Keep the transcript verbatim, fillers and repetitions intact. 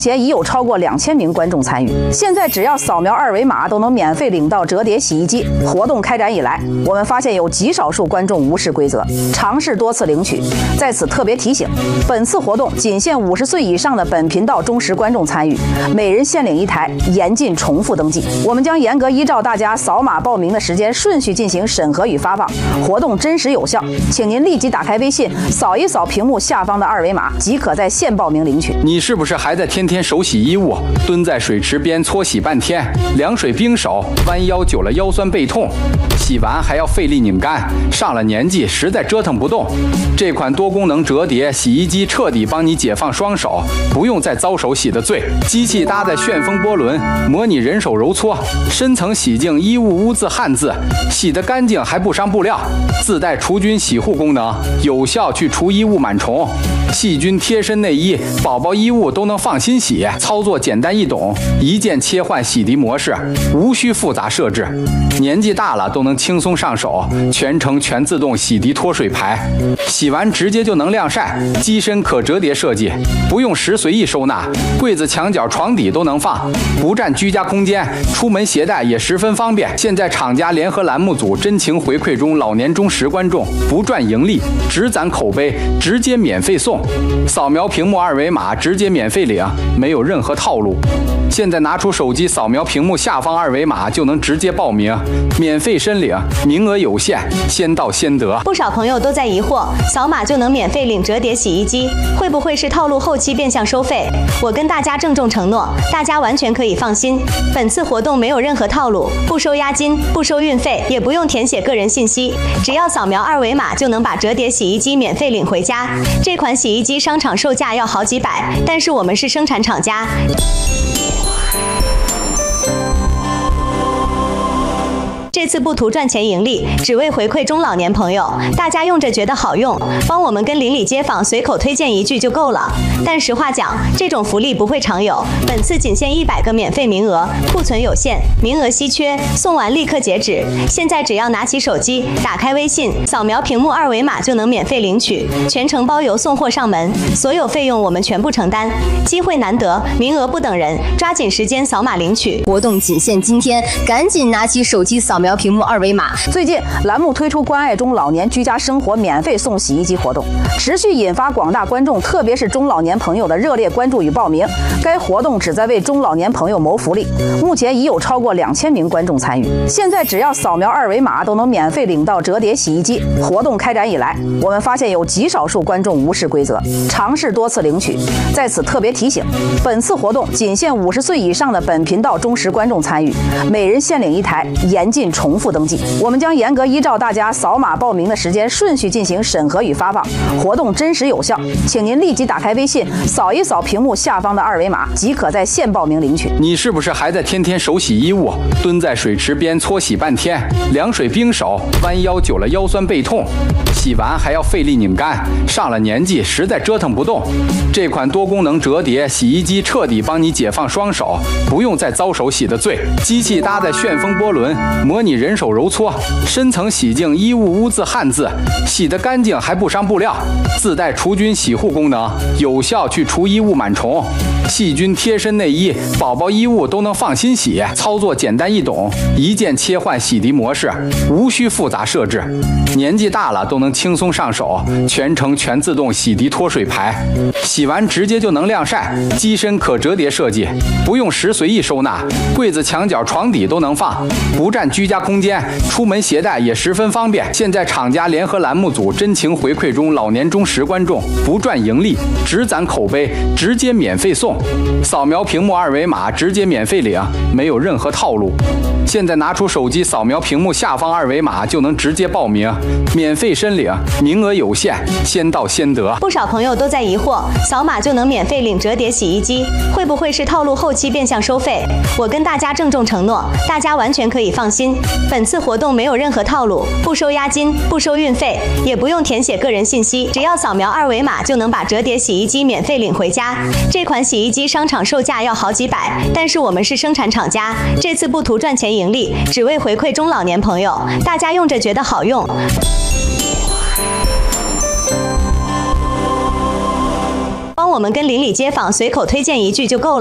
前已有超过两千名观众参与，现在只要扫描二维码都能免费领到折叠洗衣机。活动开展以来，我们发现有极少数观众无视规则，尝试多次领取。在此特别提醒，本次活动仅限五十岁以上的本频道忠实观众参与，每人限领一台，严禁重复登记。我们将严格依照大家扫码报名的时间顺序进行审核与发放，活动真实有效，请您立即打开微信，扫一扫屏幕下方的二维码，即可在线报名领取。 你是不是还在天天手洗衣物，蹲在水池边搓洗半天，凉水冰手，弯腰久了腰酸背痛，洗完还要费力拧干，上了年纪实在折腾不动？这款多功能折叠洗衣机彻底帮你解放双手，不用再遭手洗的罪。机器搭载旋风波轮，模拟人手揉搓，深层洗净衣物污渍汗渍，洗得干净还不伤布料。自带除菌洗护功能，有效去除衣物螨虫、细菌贴身内衣、宝宝衣物都能放心洗，操作简单易懂，一键切换洗涤模式，无需复杂设置。年纪大了都能轻松上手，全程全自动洗涤脱水排，洗完直接就能晾晒。机身可折叠设计，不用时随意收纳，柜子、墙角、床底都能放，不占居家空间，出门携带也十分方便。现在厂家联合栏目组真情回馈中老年忠实观众，不赚盈利，只攒口碑，直接免费送。扫描屏幕二维码直接免费领，没有任何套路。现在拿出手机扫描屏幕下方二维码就能直接报名，免费申领，名额有限，先到先得。 不少朋友都在疑惑，扫码就能免费领折叠洗衣机，会不会是套路后期变相收费？我跟大家郑重承诺，大家完全可以放心，本次活动没有任何套路，不收押金，不收运费，也不用填写个人信息，只要扫描二维码就能把折叠洗衣机免费领回家。这款洗衣机商场售价要好几百，但是我们是生产厂家。这次不图赚钱盈利，只为回馈中老年朋友，大家用着觉得好用，帮我们跟邻里街坊随口推荐一句就够了。但实话讲，这种福利不会常有，本次仅限一百个免费名额，库存有限，名额稀缺，送完立刻截止。现在只要拿起手机，打开微信，扫描屏幕二维码就能免费领取，全程包邮送货上门，所有费用我们全部承担。机会难得，名额不等人，抓紧时间扫码领取。 活动仅限今天，赶紧拿起手机扫描屏幕二维码。 最近栏目推出关爱中老年居家生活免费送洗衣机活动，持续引发广大观众，特别是中老年朋友的热烈关注与报名。该活动旨在为中老年朋友谋福利，目前已有超过两千名观众参与，现在只要扫描二维码都能免费领到折叠洗衣机。活动开展以来，我们发现有极少数观众无视规则，尝试多次领取。在此特别提醒，本次活动仅限五十岁以上的本频道忠实观众参与，每人限领一台，严禁重复登记。我们将严格依照大家扫码报名的时间顺序进行审核与发放，活动真实有效，请您立即打开微信，扫一扫屏幕下方的二维码，即可在线报名领取。 你是不是还在天天手洗衣物，蹲在水池边搓洗半天，凉水冰手，弯腰久了腰酸背痛，洗完还要费力拧干，上了年纪实在折腾不动？这款多功能折叠洗衣机彻底帮你解放双手，不用再遭手洗的罪。机器搭载旋风波轮，模拟人手揉搓，深层洗净衣物污渍汗渍，洗得干净还不伤布料。自带除菌洗护功能，有效去除衣物螨虫、细菌贴身内衣、宝宝衣物都能放心洗，操作简单易懂，一键切换洗涤模式，无需复杂设置。年纪大了都能轻松上手，全程全自动洗涤脱水排，洗完直接就能晾晒。机身可折叠设计，不用时随意收纳，柜子、墙角、床底都能放，不占居家空间，出门携带也十分方便。现在厂家联合栏目组真情回馈中老年忠实观众，不赚盈利，只攒口碑，直接免费送。扫描屏幕二维码直接免费领，没有任何套路。现在拿出手机扫描屏幕下方二维码就能直接报名，免费申领，名额有限，先到先得。 不少朋友都在疑惑，扫码就能免费领折叠洗衣机，会不会是套路后期变相收费？我跟大家郑重承诺，大家完全可以放心，本次活动没有任何套路，不收押金，不收运费，也不用填写个人信息，只要扫描二维码就能把折叠洗衣机免费领回家。这款洗衣机商场售价要好几百，但是我们是生产厂家，这次不图赚钱盈利，只为回馈中老年朋友，大家用着觉得好用。帮我们跟邻里街坊随口推荐一句就够了。